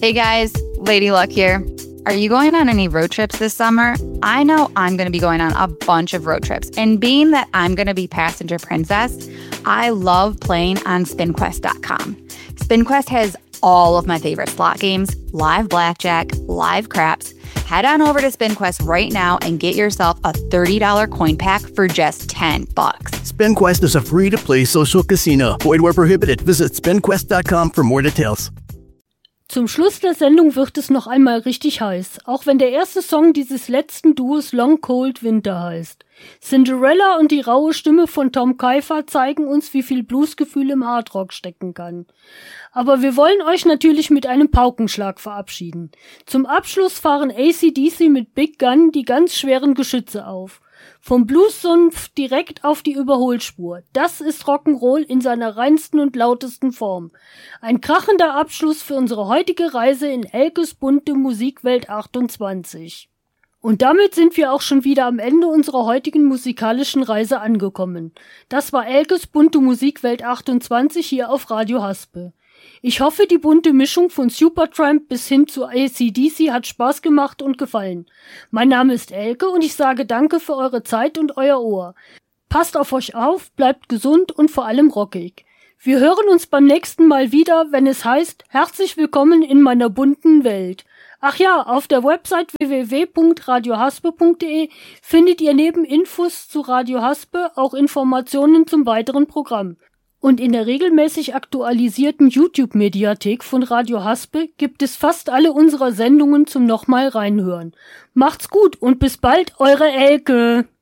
Hey guys, Lady Luck here. Are you going on any road trips this summer? I know I'm going to be going on a bunch of road trips, and being that I'm going to be passenger princess, I love playing on SpinQuest.com. SpinQuest has all of my favorite slot games, live blackjack, live craps. Head on over to SpinQuest right now and get yourself a $30 coin pack for just $10. SpinQuest is a free-to-play social casino. Void where prohibited. Visit SpinQuest.com for more details. Zum Schluss der Sendung wird es noch einmal richtig heiß, auch wenn der erste Song dieses letzten Duos Long Cold Winter heißt. Cinderella und die raue Stimme von Tom Keifer zeigen uns, wie viel Bluesgefühl im Hardrock stecken kann. Aber wir wollen euch natürlich mit einem Paukenschlag verabschieden. Zum Abschluss fahren AC/DC mit Big Gun die ganz schweren Geschütze auf. Vom Bluessumpf direkt auf die Überholspur. Das ist Rock'n'Roll in seiner reinsten und lautesten Form. Ein krachender Abschluss für unsere heutige Reise in Elkes bunte Musikwelt 28. Und damit sind wir auch schon wieder am Ende unserer heutigen musikalischen Reise angekommen. Das war Elkes bunte Musikwelt 28 hier auf Radio Haspe. Ich hoffe, die bunte Mischung von Supertramp bis hin zu AC/DC hat Spaß gemacht und gefallen. Mein Name ist Elke und ich sage danke für eure Zeit und euer Ohr. Passt auf euch auf, bleibt gesund und vor allem rockig. Wir hören uns beim nächsten Mal wieder, wenn es heißt, herzlich willkommen in meiner bunten Welt. Ach ja, auf der Website www.radiohaspe.de findet ihr neben Infos zu Radio Haspe auch Informationen zum weiteren Programm. Und in der regelmäßig aktualisierten YouTube-Mediathek von Radio Haspe gibt es fast alle unserer Sendungen zum nochmal reinhören. Macht's gut und bis bald, eure Elke!